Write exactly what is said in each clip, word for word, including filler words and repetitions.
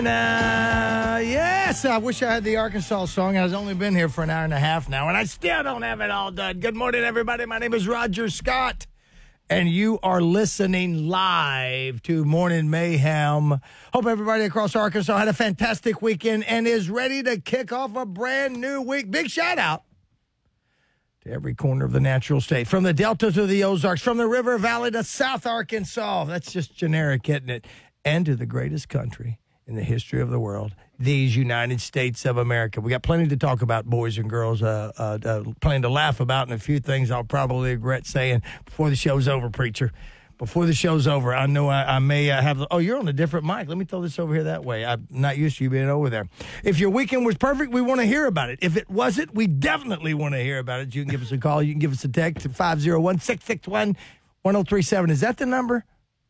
Uh, yes, I wish I had the Arkansas song. I've only been here for an hour and a half now, and I still don't have it all done. Good morning, everybody. My name is Roger Scott, and you are listening live to Morning Mayhem. Hope everybody across Arkansas had a fantastic weekend and is ready to kick off a brand new week. Big shout out to every corner of the natural state, from the Delta to the Ozarks, from the River Valley to South Arkansas. That's just generic, isn't it? And to the greatest country in the history of the world, these United States of America. We got plenty to talk about, boys and girls, uh, uh, uh, plenty to laugh about, and a few things I'll probably regret saying before the show's over, preacher. Before the show's over, I know I, I may uh, have the, oh, you're on a different mic. Let me throw this over here that way. I'm not used to you being over there. If your weekend was perfect, we want to hear about it. If it wasn't, we definitely want to hear about it. You can give us a call. You can give us a text at five oh one, six six one, one oh three seven. Is that the number?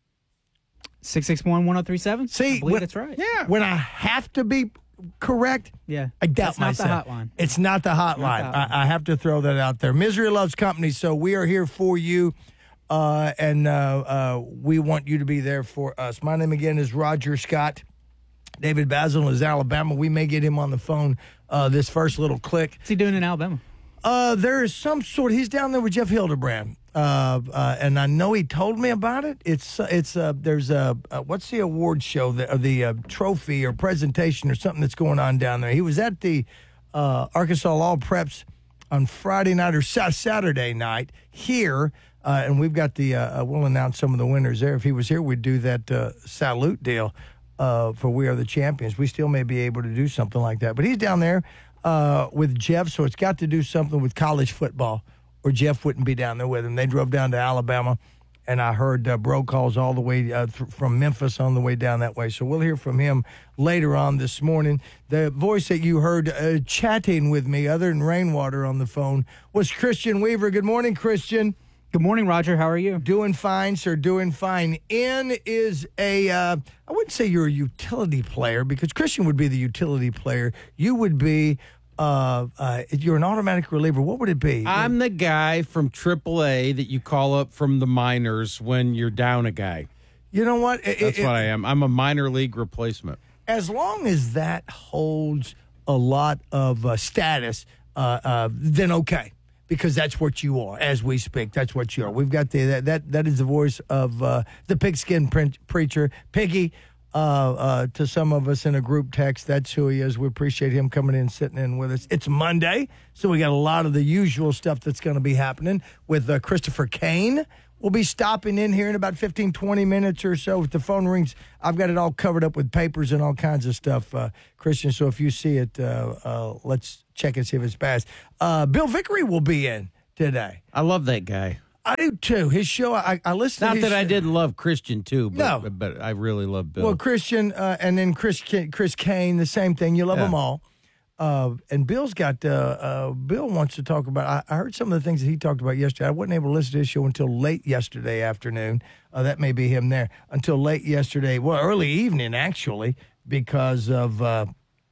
six six one, one oh three seven? See, I believe when, that's right. Yeah. When I have to be correct, yeah, I doubt it's not myself. the hotline. It's not the hotline. Not the hotline. I, I have to throw that out there. Misery loves company, so we are here for you, uh, and uh, uh, we want you to be there for us. My name again is Roger Scott. David Basil is Alabama. We may get him on the phone uh, this first little click. What's he doing in Alabama? Uh, there is some sort. He's down there with Jeff Hildebrand. Uh, uh, and I know he told me about it. It's it's uh, there's a uh, what's the award show, the, uh, the uh, trophy or presentation or something that's going on down there. He was at the uh, Arkansas All Preps on Friday night or sa- Saturday night here, uh, and we've got the uh, uh, we'll announce some of the winners there. If he was here, we'd do that uh, salute deal uh, for We Are the Champions. We still may be able to do something like that, but he's down there uh, with Jeff, so it's got to do something with college football, or Jeff wouldn't be down there with him. They drove down to Alabama, and I heard uh, bro calls all the way uh, th- from Memphis on the way down that way. So we'll hear from him later on this morning. The voice that you heard uh, chatting with me, other than Rainwater on the phone, was Christian Weaver. Good morning, Christian. Good morning, Roger. How are you? Doing fine, sir, doing fine. N is a, uh, I wouldn't say you're a utility player, because Christian would be the utility player. You would be... Uh, uh, you're an automatic reliever. What would it be? I'm the guy from triple A that you call up from the minors when you're down a guy. You know what? It, That's it, what I am. I'm a minor league replacement. As long as that holds a lot of uh, status, uh, uh, then okay, because that's what you are as we speak. That's what you are. We've got the that that, that is the voice of uh, the pigskin pre- preacher, Piggy. Uh, uh, to some of us in a group text, that's who he is. We appreciate him coming in, sitting in with us. It's Monday, so we got a lot of the usual stuff that's going to be happening with uh, Christopher Kane. We'll be stopping in here in about fifteen, twenty minutes or so. If the phone rings, I've got it all covered up with papers and all kinds of stuff, uh, Christian. So if you see it, uh, uh, let's check and see if it's passed. Uh, Bill Vickery will be in today. I love that guy. I do too. His show, I, I listened Not to his that I show. didn't love Christian too, but, No. but, but I really love Bill. Well, Christian uh, and then Chris Chris Kane, the same thing. You love Yeah. them all. Uh, and Bill's got, uh, uh, Bill wants to talk about, I, I heard some of the things that he talked about yesterday. I wasn't able to listen to his show until late yesterday afternoon. Uh, that may be him there. Until late yesterday, well, early evening, actually, because of, uh,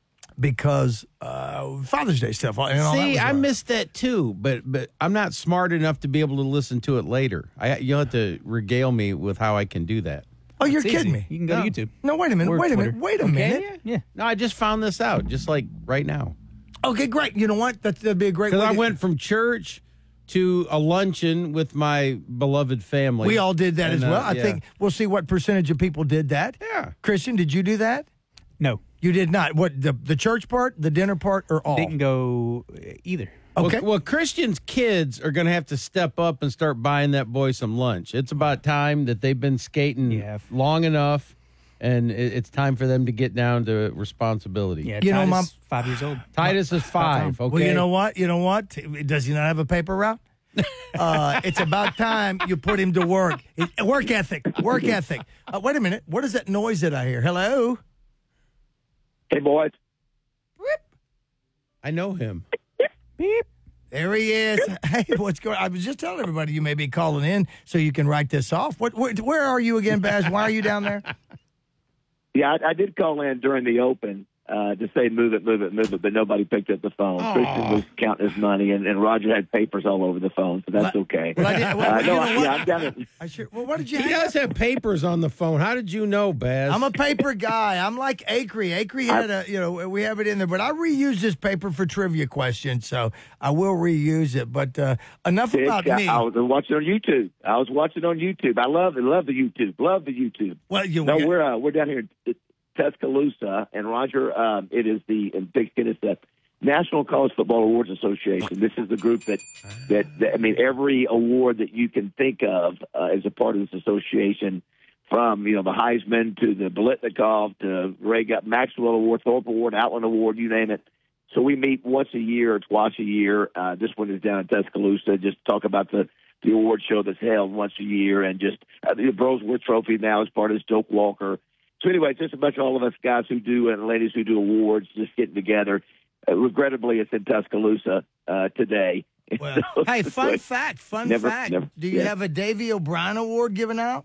because uh, Father's Day stuff. And all that See, was I going on. missed that too, but but I'm not smart enough to be able to listen to it later. I You'll have to regale me with how I can do that. Oh, you're It's kidding easy. me. You can go No. to YouTube. No, wait a minute. Or Wait a Twitter. minute. Wait a minute. Yeah. No, I just found this out, just like right now. Okay, great. You know what? That, that'd be a great Because way I to- went from church to a luncheon with my beloved family. We all did that And, as well. uh, I yeah. think we'll see what percentage of people did that. Yeah. Christian, did you do that? No, You did not. What, the the church part, the dinner part, or all? didn't go either. Okay. Well, well, Christian's kids are going to have to step up and start buying that boy some lunch. It's about time that they've been skating Yeah. long enough, and it, it's time for them to get down to responsibility. Yeah, You know, Titus, Mom- five years old. Titus is five. Okay. Well, you know what? You know what? Does he not have a paper route? uh, it's about time you put him to work. It- work ethic. Work ethic. Uh, wait a minute. What is that noise that I hear? Hello? Hey, boys. I know him. Beep. There he is. Hey, what's going on? I was just telling everybody you may be calling in so you can write this off. What? Where, where are you again, Baz? Why are you down there? Yeah, I, I did call in during the open. uh, to say move it, move it, move it, but nobody picked up the phone. Aw. Christian was counting his money, and, and Roger had papers all over the phone, so that's Well, okay. well, I did- well, uh, you no, know I, what? yeah, I'm down at, I sure, well, what did you He have? does have papers on the phone. How did you know, Baz? I'm a paper guy. I'm like Acree. Acree had a, you know, we have it in there, but I reuse this paper for trivia questions, so I will reuse it. But uh, enough Dick, about I, me. I was watching on YouTube. I was watching on YouTube. I love it. Love the YouTube. Love the YouTube. Well, you No, we- we're uh, we're down here in Tuscaloosa, and Roger, um, it is the in Pigskin. It's the National College Football Awards Association. This is the group that, that, that I mean, every award that you can think of uh, is a part of this association. From you know the Heisman to the Biletnikoff to Ray Gu- Maxwell Award, Thorpe Award, Outland Award, you name it. So we meet once a year or twice a year. Uh, this one is down in Tuscaloosa. Just to talk about the, the award show that's held once a year, and just uh, the Brosworth Trophy now is part of this. Doak Walker. So anyway, it's just a bunch of all of us guys who do and ladies who do awards just getting together. Uh, regrettably, it's in Tuscaloosa uh, today. well, So- hey, fun so fact, fun never- fact. never- do you yeah. have a Davy O'Brien Award given out?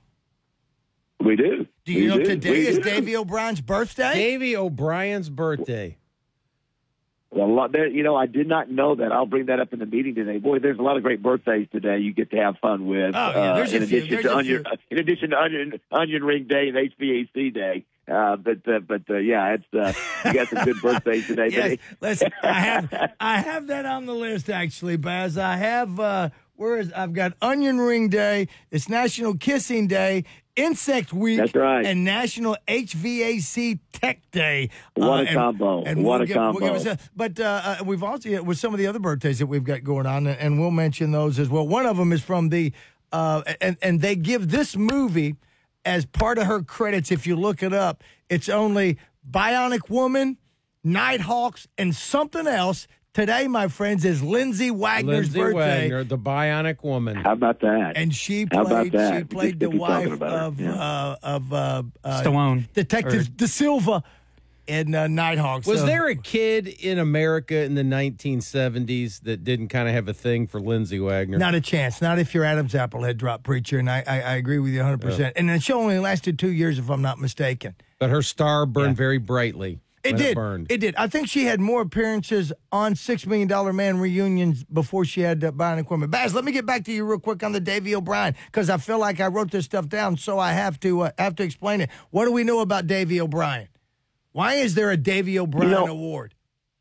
we do. Do you We know do. today We is do. Davy O'Brien's birthday? Davy O'Brien's birthday. Well, a lot there, you know, I did not know that. I'll bring that up in the meeting today. Boy, there's a lot of great birthdays today you get to have fun with. Oh, yeah, there's uh, a in few, addition there's to a onion, few. uh, in addition to onion, onion ring day and H V A C day. Uh, but uh, but uh, yeah, it's uh, you got some good birthdays today. Yes, But listen, I have I have that on the list actually, Baz. I have uh where is I've got Onion Ring Day, it's National Kissing Day, Insect Week, That's right. and National H V A C Tech Day. What a and- combo. And What we'll a give- we'll give combo. us a- but uh, uh, we've also yeah, with some of the other birthdays that we've got going on, and we'll mention those as well. One of them is from the uh, and and they give this movie as part of her credits. If you look it up, it's only Bionic Woman, Nighthawks, and something else. Today, my friends, is Lindsay Wagner's Lindsay birthday. Wagner, the Bionic Woman. how about that? And she How about played. that? She We played just the keep talking wife about her. of Yeah. uh, of uh, uh, Stallone. Detective Or- De Silva in uh, Nighthawks. Was So- there a kid in America in the nineteen seventies that didn't kind of have a thing for Lindsay Wagner? Not a chance. Not if you're Adam's Applehead drop preacher, and I, I, I agree with you one hundred percent. And the show only lasted two years, if I'm not mistaken. But her star burned Yeah. very brightly. It when did. It burned. It did. I think she had more appearances on Six Million Dollar Man reunions before she had uh, Bionic Woman. Baz, let me get back to you real quick on the Davy O'Brien because I feel like I wrote this stuff down, so I have to uh, have to explain it. What do we know about Davy O'Brien? Why is there a Davy O'Brien You know- award?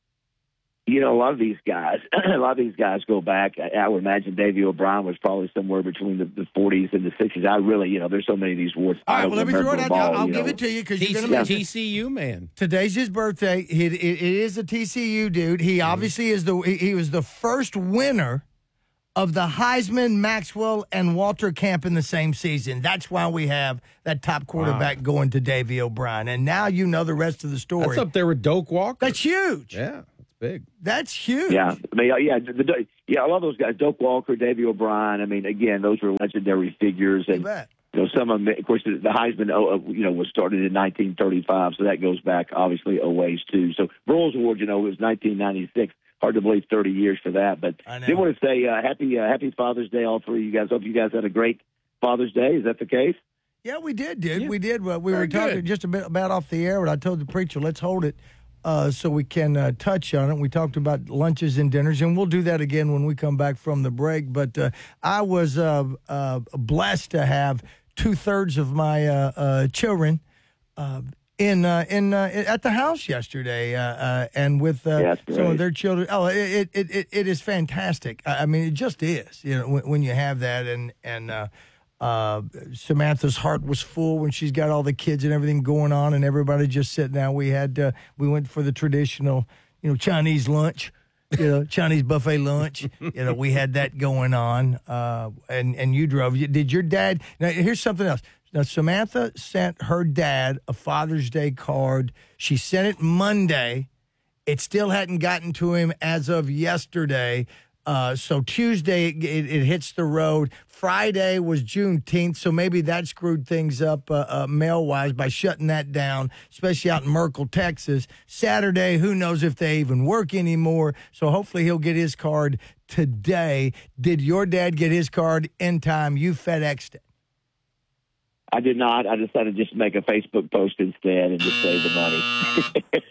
You know, a lot of these guys, a lot of these guys go back. I, I would imagine Davy O'Brien was probably somewhere between the, the forties and the sixties. I really, you know, there's so many of these awards. All I right, don't well, let me throw it remember out. them I'll, all, I'll you give know. it to you because T- you're going to mention T C U man. Today's his birthday. It, it, it is a T C U dude. He obviously is the he, he was the first winner of the Heisman, Maxwell, and Walter Camp in the same season. That's why we have that top quarterback going to Davy O'Brien. And now you know the rest of the story. That's up there with Doak Walker. That's huge. yeah, that's big. That's huge. Yeah, I mean, yeah, the, the, yeah. A lot of those guys, Doak Walker, Davy O'Brien. I mean, again, those were legendary figures, You and bet. you know, some of them. Of course, the the Heisman, uh, you know, was started in nineteen thirty-five, so that goes back obviously a ways too. So Broyles Award, you know, was nineteen ninety-six. Hard to believe thirty years for that, but I know. did want to say uh, happy uh, Happy Father's Day, all three of you guys. Hope you guys had a great Father's Day. Is that the case? Yeah, we did, dude. Yeah. We did. Well, we Very were talking good. just a bit about off the air, but I told the preacher, let's hold it uh, so we can uh, touch on it. We talked about lunches and dinners, and we'll do that again when we come back from the break. But uh, I was uh, uh, blessed to have two thirds of my uh, uh, children uh, in uh, in uh, at the house yesterday, uh, uh, and with uh, Yeah, that's some of great. their children. Oh, it it, it it is fantastic. I I mean, it just is. You know, when, when you have that, and and. Uh, Uh, Samantha's heart was full when she's got all the kids and everything going on, and everybody just sitting down. We had uh, we went for the traditional, you know, Chinese lunch, you know, Chinese buffet lunch. You know, we had that going on, uh, and and you drove. Did your dad? Now here's something else. Now Samantha sent her dad a Father's Day card. She sent it Monday. It still hadn't gotten to him as of yesterday. Uh, so Tuesday it, it, it hits the road. Friday was Juneteenth, so maybe that screwed things up uh, uh, mail-wise by shutting that down, especially out in Merkel, Texas. Saturday, who knows if they even work anymore. So hopefully he'll get his card today. Did your dad get his card in time? You FedExed it. I did not. I decided just to make a Facebook post instead and just save the money.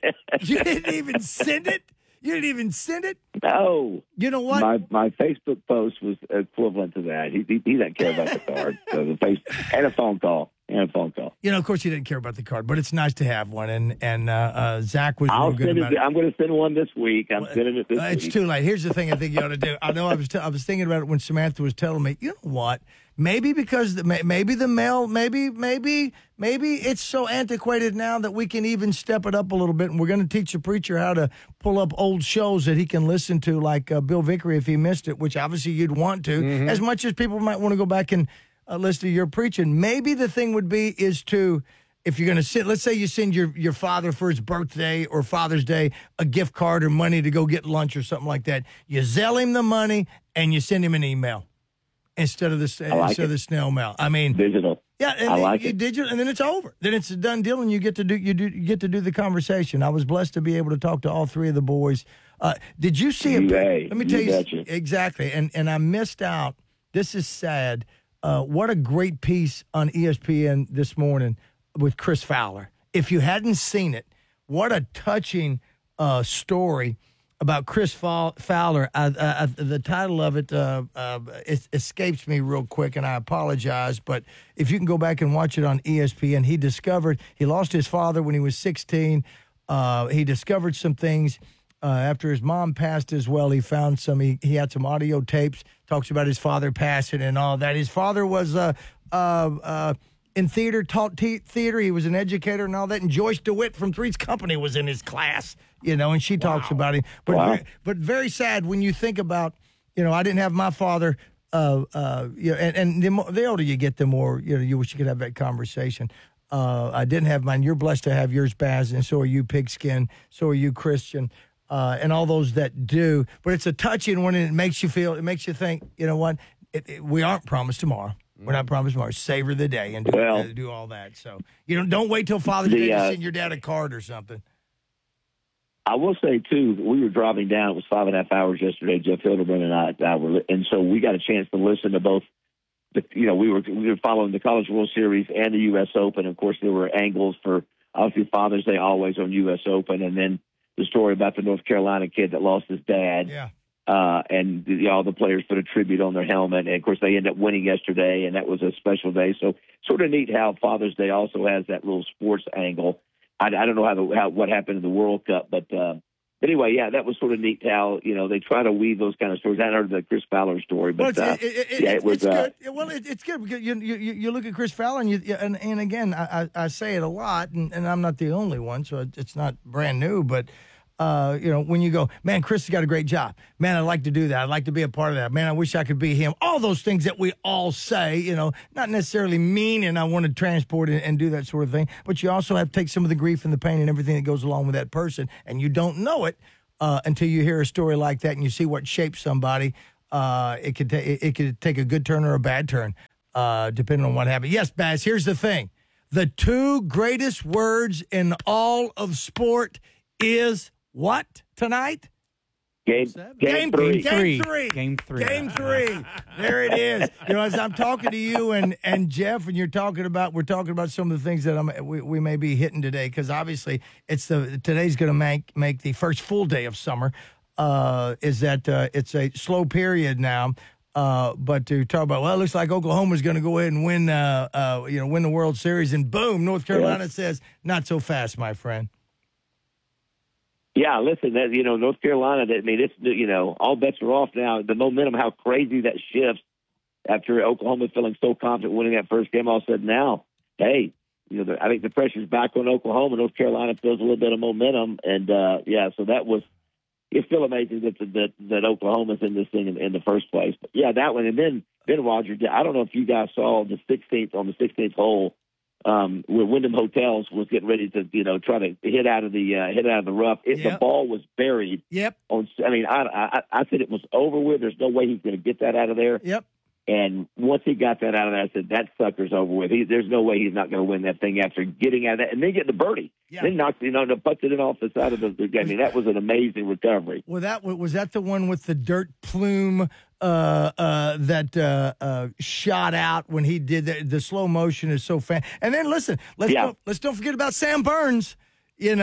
You didn't even send it? You didn't even send it? No. You know what? My my Facebook post was equivalent to that. He he, he doesn't care about the card. So the face and a phone call. And a phone call. You know, of course, he didn't care about the card, but it's nice to have one. And and uh, uh, Zach was I'll real good send about it. it. I'm going to send one this week. I'm well, sending it this uh, week. It's too late. Here's the thing I think you ought to do. I know I was t- I was thinking about it when Samantha was telling me, you know what? Maybe because the, maybe the mail, maybe, maybe, maybe it's so antiquated now that we can even step it up a little bit. And we're going to teach the preacher how to pull up old shows that he can listen to, like uh, Bill Vickery if he missed it, which obviously you'd want to, mm-hmm. as much as people might want to go back and uh, listen to your preaching. Maybe the thing would be is to, if you're going to send, let's say you send your, your father for his birthday or Father's Day a gift card or money to go get lunch or something like that. You Zelle him the money and you send him an email. Instead of the like instead it. of the snail mail, I mean digital. Yeah, and I like you it. Digital, and then it's over. Then it's a done deal, and you get to do you do you get to do the conversation. I was blessed to be able to talk to all three of the boys. Uh, did you see You it? may. Let me You tell you betcha. exactly, and and I missed out. This is sad. Uh, what a great piece on E S P N this morning with Chris Fowler. If you hadn't seen it, what a touching uh, story about Chris Fowler. I, I, the title of it, uh, uh, it escapes me real quick, and I apologize. But if you can go back and watch it on E S P N, he discovered he lost his father when he was sixteen. Uh, he discovered some things uh, after his mom passed as well. He found some. He, he had some audio tapes. Talks about his father passing and all that. His father was uh, uh, uh, in theater, taught te- theater. He was an educator and all that. And Joyce DeWitt from Three's Company was in his class. You know, and she talks wow. about him. But wow. very, but very sad when you think about, you know, I didn't have my father. Uh, uh, you know, and, and the, more, the older you get, the more you know you wish you could have that conversation. Uh, I didn't have mine. You're blessed to have yours, Baz, and so are you, Pigskin. So are you, Christian, uh, and all those that do. But it's a touching one, and it makes you feel. It makes you think. You know what? It, it, we aren't promised tomorrow. We're not promised tomorrow. Savor the day and do, well, uh, do all that. So you know, don't wait till Father's the, Day to uh, send your dad a card or something. I will say, too, we were driving down. It was five and a half hours yesterday. Jeff Hildebrand and I, I were, and so we got a chance to listen to both. The, you know, we were we were following the College World Series and the U S Open. Of course, there were angles for obviously Father's Day always on U S Open, and then the story about the North Carolina kid that lost his dad. Yeah. Uh, and the, all the players put a tribute on their helmet. And, of course, they ended up winning yesterday, and that was a special day. So sort of neat how Father's Day also has that little sports angle. I, I don't know how, the, how what happened in the World Cup, but uh, anyway, yeah, that was sort of neat how, you know, they try to weave those kind of stories. I heard the Chris Fowler story, but well, uh, it, it, it, yeah, it was it's uh, good. Well, it, it's good because you, you you look at Chris Fowler, and, you, and, and again, I, I say it a lot, and, and I'm not the only one, so it's not brand new, but Uh, you know, when you go, man, Chris has got a great job. Man, I'd like to do that. I'd like to be a part of that. Man, I wish I could be him. All those things that we all say, you know, not necessarily mean and I want to transport and, and do that sort of thing. But you also have to take some of the grief and the pain and everything that goes along with that person. And you don't know it uh, until you hear a story like that and you see what shapes somebody. Uh, it could ta- it could take a good turn or a bad turn, uh, depending on what happened. Yes, Baz, here's the thing. The two greatest words in all of sport is what tonight? Game, game, game three. Game Three. three. Game three. Game three. There it is. You know, as I'm talking to you and, and Jeff, and you're talking about, we're talking about some of the things that I'm, we, we may be hitting today, because obviously it's the today's going to make make the first full day of summer. Uh, is that uh, it's a slow period now. Uh, but to talk about, well, it looks like Oklahoma's going to go ahead and win, uh, uh, you know, win the World Series, and boom, North Carolina yes. says, not so fast, my friend. Yeah, listen, that you know, North Carolina. I mean, it's you know, all bets are off now. The momentum, how crazy that shifts after Oklahoma feeling so confident winning that first game. All of a sudden, now, hey, you know, the, I think the pressure's back on Oklahoma. North Carolina feels a little bit of momentum, and uh, yeah, so that was. It's still amazing that that that Oklahoma's in this thing in, in the first place. But yeah, that one, and then then Roger. I don't know if you guys saw the sixteenth on the sixteenth hole. Um, where Wyndham Hotels was getting ready to, you know, try to hit out of the uh, hit out of the rough. It, Yep. The ball was buried. Yep. On, I mean, I, I I said it was over with. There's no way he's going to get that out of there. Yep. And once he got that out of there, I said that sucker's over with. He, there's no way he's not going to win that thing after getting out of that, and then getting the birdie. Yeah. Then knocked, you know, putted it off the side of the, the game. I mean, that was an amazing recovery. Well, that was that the one with the dirt plume uh, uh, that uh, uh, shot out when he did the, the slow motion is so fan. And then listen, let's Yeah. don't, let's don't forget about Sam Burns. You know,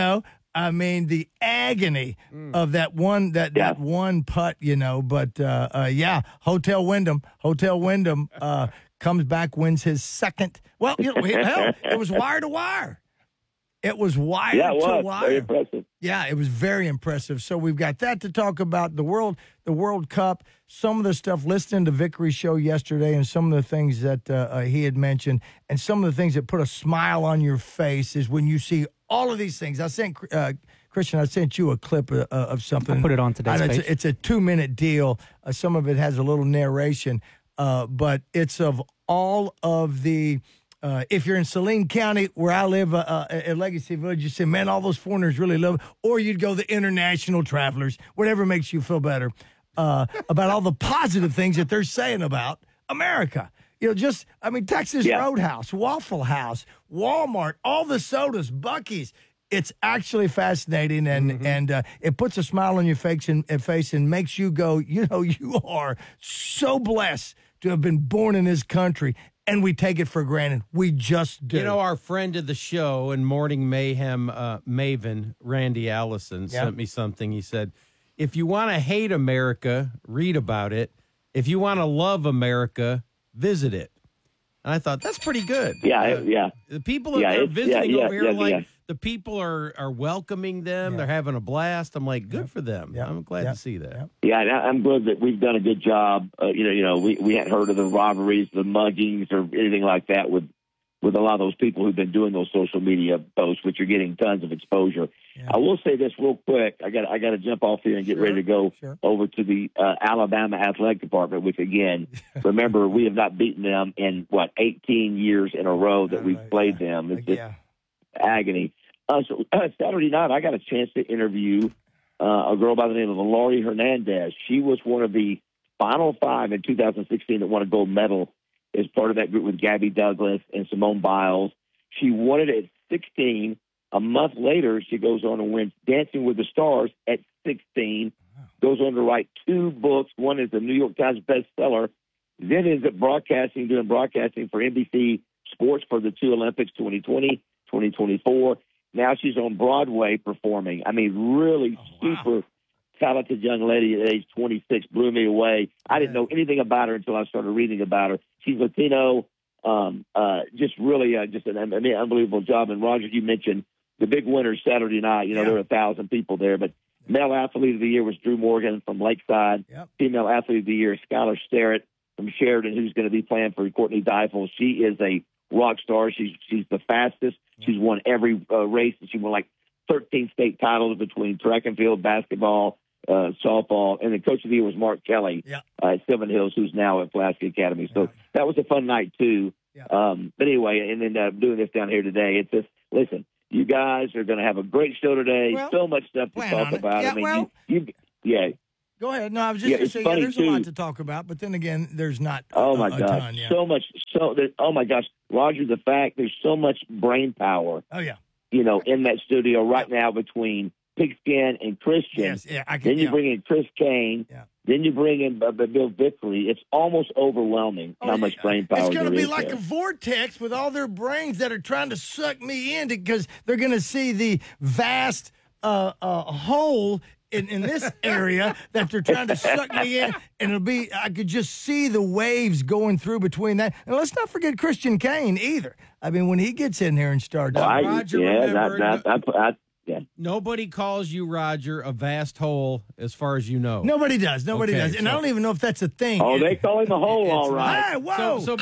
I mean, the agony of that one that, Yeah. that one putt, you know. But uh, uh, yeah, Hotel Wyndham, Hotel Wyndham uh, comes back, wins his second. Well, you know, hell, it was wire to wire. It was wire Yeah, it to was wire. very impressive. Yeah, it was very impressive. So we've got that to talk about, the world, the World Cup, some of the stuff, listening to Vickery's show yesterday and some of the things that uh, uh, he had mentioned, and some of the things that put a smile on your face is when you see all of these things. I sent, uh, Christian, I sent you a clip uh, of something. I put it on today's And it's, page. a, it's a two-minute deal. Uh, some of it has a little narration, uh, but it's of all of the Uh, if you're in Saline County, where I live, uh, uh, at Legacy Village, you say, man, all those foreigners really love it. Or you'd go the international travelers, whatever makes you feel better, uh, about all the positive things that they're saying about America. You know, just, I mean, Texas Yeah. Roadhouse, Waffle House, Walmart, all the sodas, Buc-ee's. It's actually fascinating, and Mm-hmm. and uh, it puts a smile on your face and, and face and makes you go, you know, you are so blessed to have been born in this country. And we take it for granted. We just do. You know, our friend of the show and Morning Mayhem uh, Maven, Randy Allison, Yeah. sent me something. He said, if you want to hate America, read about it. If you want to love America, visit it. And I thought, that's pretty good. Yeah, Uh, yeah. The people that Yeah, are it's- visiting yeah, yeah, over here, yeah, like, yeah. the people are, are welcoming them. Yeah. They're having a blast. I'm like, good for them. Yeah. I'm glad Yeah. to see that. Yeah. Yeah, and I- I'm glad that we've done a good job. Uh, you know, you know, we we hadn't heard of the robberies, the muggings, or anything like that with with a lot of those people who've been doing those social media posts, which are getting tons of exposure. Yeah. I will say this real quick. I got I got to jump off here and get Sure, ready to go sure. over to the uh, Alabama Athletic Department, which again, remember we have not beaten them in what eighteen years in a row that All we've right, played yeah. them. It's just yeah. agony. Uh, so uh, Saturday night, I got a chance to interview uh, a girl by the name of Laurie Hernandez. She was one of the final five in two thousand sixteen that won a gold medal as part of that group with Gabby Douglas and Simone Biles. She won it at sixteen. A month later, she goes on and wins Dancing with the Stars at sixteen. Goes on to write two books. One is a New York Times bestseller. Then is at broadcasting, doing broadcasting for N B C Sports for the two Olympics, twenty twenty, twenty twenty-four. Now she's on Broadway performing. I mean, really Oh, wow. super talented young lady at age twenty-six. Blew me away. I didn't know anything about her until I started reading about her. She's Latino. Um, uh, just really, uh, just an, an unbelievable job. And Roger, you mentioned the big winner Saturday night. You know, Yeah. there were a thousand people there, but male athlete of the year was Drew Morgan from Lakeside. Yep. Female athlete of the year, Skylar Sterrett from Sheridan, who's going to be playing for Courtney Deifel. She is a rock star. She's she's the fastest. She's won every uh, race, and she won like thirteen state titles between track and field, basketball, uh, softball, and the coach of the year was Mark Kelly Yeah. uh, at Seven Hills, who's now at Pulaski Academy. So Yeah. that was a fun night too. Yeah. Um, but anyway, and then uh, doing this down here today, it's just listen. You guys are going to have a great show today. Well, so much stuff to plan talk on it. about. Yeah, I mean, well- you, you, yeah. Go ahead. No, I was just Yeah, going to it's say, yeah, funny, there's a lot too. to talk about, but then again, there's not a, Oh my a, a gosh, ton. Yeah. so much. So there, oh my gosh, Roger, the fact there's so much brain power, oh, yeah. you know, in that studio right now between Pigskin and Christian. Yes, yeah. I can, Then you yeah. bring in Chris Kane. Yeah. Then you bring in uh, Bill Vickery. It's almost overwhelming Oh, how much yeah. brain power It's going to there be is like there. a vortex with all their brains that are trying to suck me in because they're going to see the vast uh, uh, hole in, in this area that they're trying to suck me in. And it'll be, I could just see the waves going through between that. And let's not forget Christian Kane either. I mean, when he gets in there and starts. Now, I, Roger, yeah, remember, not, not, I, I, yeah. Nobody calls you, Roger, a vast hole as far as you know. Nobody does. Nobody Okay, does. And I so- don't even know if that's a thing. Oh, they call him the hole, It's all right. Hey, whoa. So, so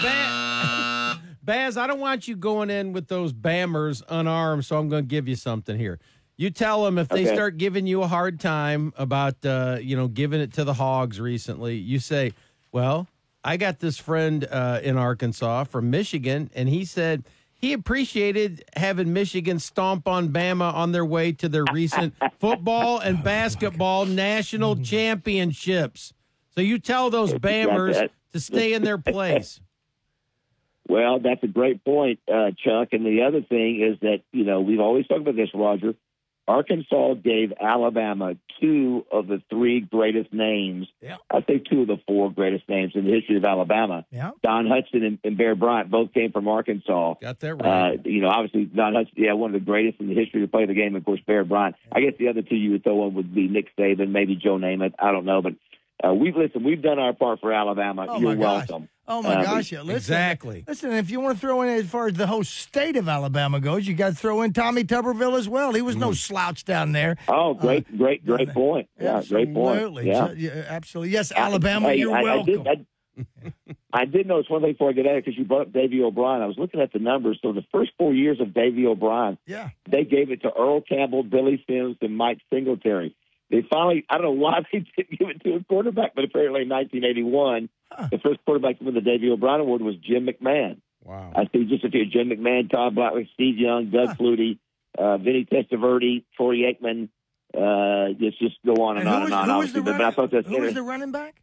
Baz, Baz, I don't want you going in with those bammers unarmed, so I'm going to give you something here. You tell them if they Okay. start giving you a hard time about, uh, you know, giving it to the Hogs recently, you say, well, I got this friend uh, in Arkansas from Michigan, and he said he appreciated having Michigan stomp on Bama on their way to their recent football and basketball national championships. So you tell those bammers that. to stay in their place. Well, that's a great point, uh, Chuck. And the other thing is that, you know, we've always talked about this, Roger. Arkansas gave Alabama two of the three greatest names. Yeah. I think two of the four greatest names in the history of Alabama. Yeah. Don Hutson and, and Bear Bryant both came from Arkansas. Got that right. Uh, you know, obviously Don Hutson, yeah, one of the greatest in the history to play the game. Of course, Bear Bryant. I guess the other two you would throw in would be Nick Saban, maybe Joe Namath. I don't know, but uh, we've listened. We've done our part for Alabama. Oh, You're my gosh. welcome. Oh, my Uh, gosh. Yeah, listen, Exactly. Listen, if you want to throw in as far as the whole state of Alabama goes, you got to throw in Tommy Tuberville as well. He was no slouch down there. Oh, great, Uh, great, great point. Yeah, great point. Absolutely. Yeah. So, yeah, absolutely. Yes, Alabama, I, you're I, I welcome. did, I, I did notice one thing before I get at it because you brought up Davey O'Brien. I was looking at the numbers. So the first four years of Davey O'Brien, yeah. they gave it to Earl Campbell, Billy Sims, and Mike Singletary. They finally, I don't know why they didn't give it to a quarterback, but apparently in nineteen eighty-one, huh. the first quarterback to win the Davey O'Brien Award was Jim McMahon. Wow. I see just a few: Jim McMahon, Todd Blackwood, Steve Young, Doug Huh. Flutie, uh, Vinny Testaverde, Troy Aikman. Uh, just just go on and, And on who was, and on. who was the obviously, but, running, but I thought that's who was inter- the running back?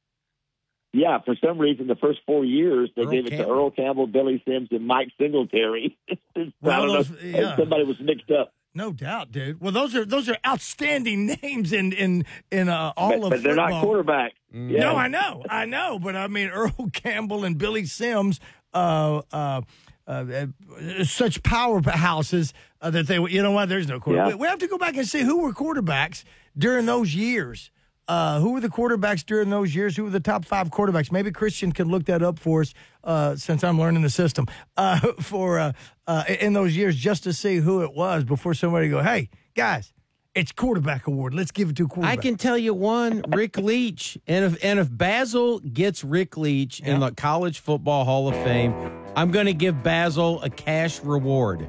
Yeah, for some reason, the first four years they Earl gave it Campbell. to Earl Campbell, Billy Sims, and Mike Singletary. I Well, don't those- know. yeah. Somebody was mixed up. No doubt, dude. Well, those are those are outstanding names in in in uh, all But, of but they're football. not quarterbacks. Yeah. No, I know, I know, but I mean Earl Campbell and Billy Sims, uh, uh, uh, uh, such powerhouses uh, that they, you know what? There's no quarterback. Yeah. We, we have to go back and see who were quarterbacks during those years. Uh, who were the quarterbacks during those years? Who were the top five quarterbacks? Maybe Christian can look that up for us, uh, since I'm learning the system uh, for uh, uh, in those years, just to see who it was before somebody go, hey guys, it's quarterback award. Let's give it to a quarterback. I can tell you one, Rick Leach. And if and if Basil gets Rick Leach in Yeah. the College Football Hall of Fame, I'm going to give Basil a cash reward.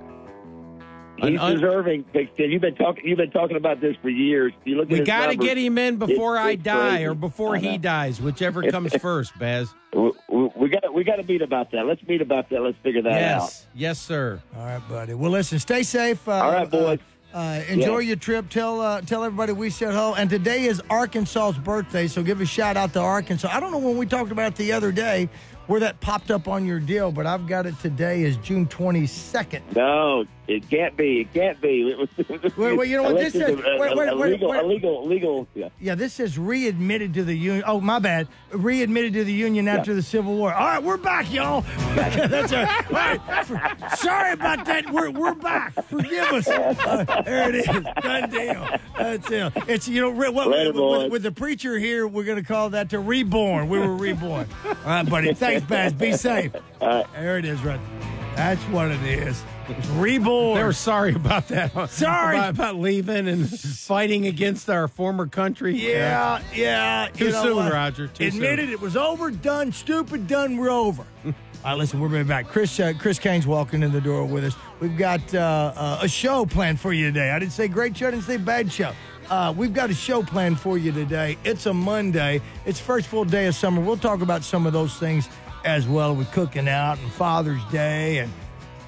He's An un- deserving. Bixton. You've been talking. You've been talking about this for years. You look at We his got to numbers, get him in before it's- I it's die crazy. or before I he know. dies, whichever comes first, Baz. We, we, we got. We got to meet about that. Let's meet about that. Let's figure that out. Yes. Yes, sir. All right, buddy. Well, listen, stay safe. Uh, All right, boys. Uh, uh, enjoy Yeah. your trip. Tell uh, tell everybody we said hello. And today is Arkansas's birthday, so give a shout out to Arkansas. I don't know when we talked about it the other day where that popped up on your deal, but I've got it today is June twenty-second. No, it can't be. It can't be. It was. Wait, wait, you know what unless this it's is? a- Wait, a- wait, a wait, legal, wait. illegal, legal. Yeah. Yeah, this says readmitted to the union. Oh, my bad. Readmitted to the union after the Civil War. All right, we're back, y'all. That's all right. All right. For- sorry about that. We're we're back. Forgive us. Uh, there it is. Done deal. That's it. It's you know re- what, Later, with, boys. with, with the preacher here, we're gonna call that to reborn. We were reborn. All right, buddy. Thanks, Baz. Be safe. There it is, right. That's what it is. It's reborn. They were sorry about that. Sorry. About, about leaving and fighting against our former country. Yeah, yeah. Too you know soon, what? Roger, too Admitted soon. it was over, done, stupid, done, we're over. All right, listen, we're right back. Chris uh, Chris Kane's walking in the door with us. We've got uh, uh, a show planned for you today. I didn't say great show, I didn't say bad show. Uh, we've got a show planned for you today. It's a Monday. It's first full day of summer. We'll talk about some of those things as well with cooking out and Father's Day and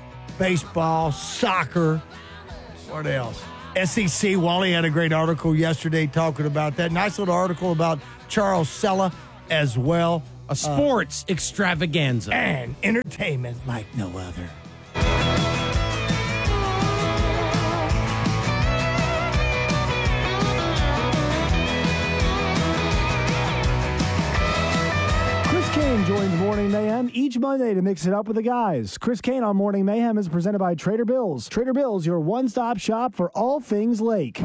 baseball, soccer. What else? S E C. Wally had a great article yesterday talking about that. Nice little article about Charles Sella as well. A sports extravaganza. And entertainment like no other. Chris Kane joins Morning Mayhem each Monday to mix it up with the guys. Chris Kane on Morning Mayhem is presented by Trader Bill's. Trader Bill's, your one-stop shop for all things Lake.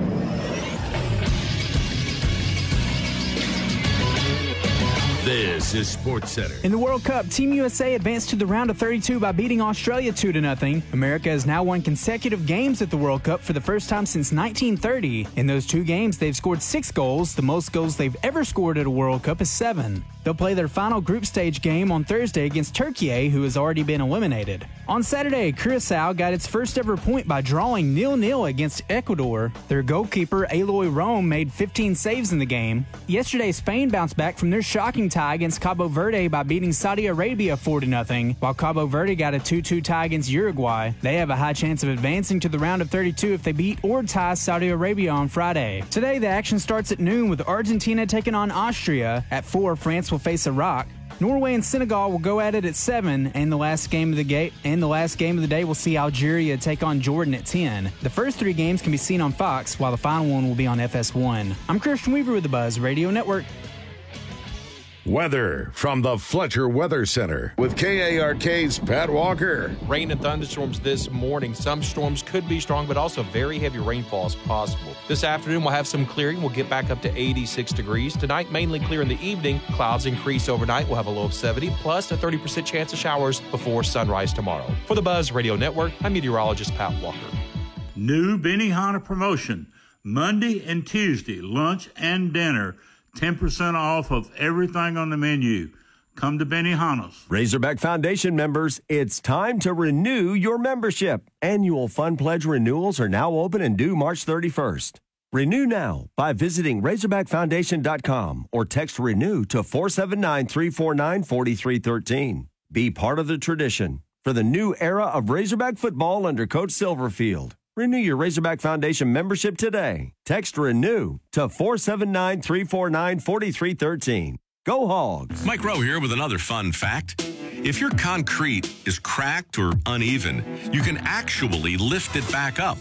This is SportsCenter. In the World Cup, Team U S A advanced to the round of thirty-two by beating Australia two to nothing. America has now won consecutive games at the World Cup for the first time since nineteen thirty. In those two games, they've scored six goals. The most goals they've ever scored at a World Cup is seven. They'll play their final group stage game on Thursday against Turkey, who has already been eliminated. On Saturday, Curacao got its first ever point by drawing nil nil against Ecuador. Their goalkeeper, Aloy Rome, made fifteen saves in the game. Yesterday, Spain bounced back from their shocking tie against Cabo Verde by beating Saudi Arabia four to nothing, while Cabo Verde got a two two tie against Uruguay. They have a high chance of advancing to the round of thirty-two if they beat or tie Saudi Arabia on Friday. Today, the action starts at noon with Argentina taking on Austria. At four, France will face Iraq. Norway and Senegal will go at it at seven, and the last game of the gate and the last game of the day will see Algeria take on Jordan at ten. The first three games can be seen on Fox, while the final one will be on F S one. I'm Christian Weaver with the Buzz Radio Network. Weather from the Fletcher Weather Center with K A R K's Pat Walker. Rain and thunderstorms this morning. Some storms could be strong, but also very heavy rainfall is possible. This afternoon, we'll have some clearing. We'll get back up to eighty-six degrees. Tonight, mainly clear in the evening. Clouds increase overnight. We'll have a low of seventy, plus a thirty percent chance of showers before sunrise tomorrow. For the Buzz Radio Network, I'm meteorologist Pat Walker. New Benihana promotion. Monday and Tuesday, lunch and dinner. ten percent off of everything on the menu. Come to Benihana's. Razorback Foundation members, it's time to renew your membership. Annual Fund Pledge renewals are now open and due March thirty-first. Renew now by visiting razorback foundation dot com or text RENEW to four seven nine, three four nine, four three one three. Be part of the tradition for the new era of Razorback football under Coach Silverfield. Renew your Razorback Foundation membership today. Text RENEW to four seven nine, three four nine, four three one three. Go Hogs! Mike Rowe here with another fun fact. If your concrete is cracked or uneven, you can actually lift it back up.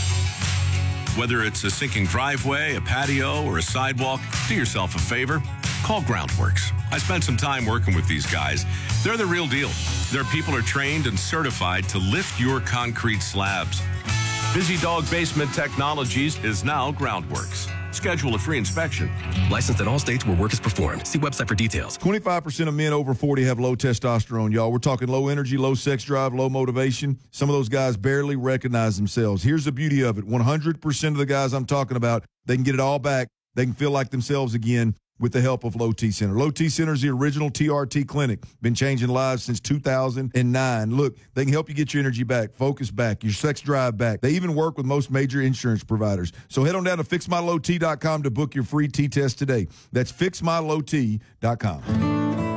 Whether it's a sinking driveway, a patio, or a sidewalk, do yourself a favor. Call Groundworks. I spent some time working with these guys. They're the real deal. Their people are trained and certified to lift your concrete slabs. Busy Dog Basement Technologies is now Groundworks. Schedule a free inspection. Licensed in all states where work is performed. See website for details. twenty-five percent of men over forty have low testosterone, y'all. We're talking low energy, low sex drive, low motivation. Some of those guys barely recognize themselves. Here's the beauty of it. one hundred percent of the guys I'm talking about, they can get it all back. They can feel like themselves again with the help of Low T Center. Low T Center is the original T R T clinic. Been changing lives since two thousand nine. Look, they can help you get your energy back, focus back, your sex drive back. They even work with most major insurance providers. So head on down to fix my low t dot com to book your free T test today. That's fix my low t dot com.